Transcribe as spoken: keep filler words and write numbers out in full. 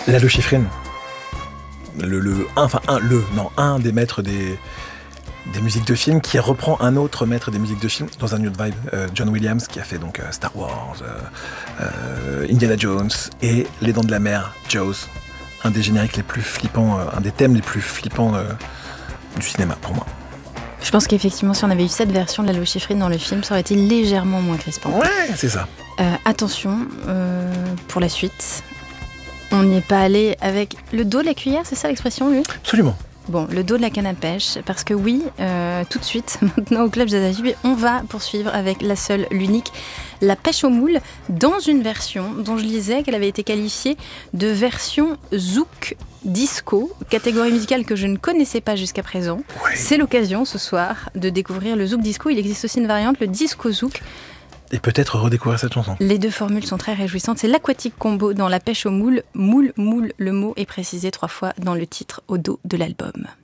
Lalo Schifrin, le, le, un, enfin un, le, non, un des maîtres des, des musiques de film qui reprend un autre maître des musiques de film dans un autre vibe, euh, John Williams, qui a fait donc euh, Star Wars, euh, euh, Indiana Jones et Les Dents de la Mer, Jaws, un des génériques les plus flippants, euh, un des thèmes les plus flippants euh, du cinéma pour moi. Je pense qu'effectivement, si on avait eu cette version de Lalo Schifrin dans le film, ça aurait été légèrement moins crispant. Ouais, c'est ça. Euh, attention, euh, pour la suite, on n'y est pas allé avec le dos de la cuillère, c'est ça l'expression, lui ? Absolument. Bon, le dos de la canne à pêche, parce que oui, euh, tout de suite, maintenant au Club Zazahubi, on va poursuivre avec la seule, l'unique, la pêche au moule, dans une version dont je lisais qu'elle avait été qualifiée de version zouk disco, catégorie musicale que je ne connaissais pas jusqu'à présent. Ouais. C'est l'occasion ce soir de découvrir le zouk disco. Il existe aussi une variante, le disco zouk. Et peut-être redécouvrir cette chanson. Les deux formules sont très réjouissantes. C'est l'aquatique combo dans la pêche au moule. Moule, moule, le mot est précisé trois fois dans le titre au dos de l'album.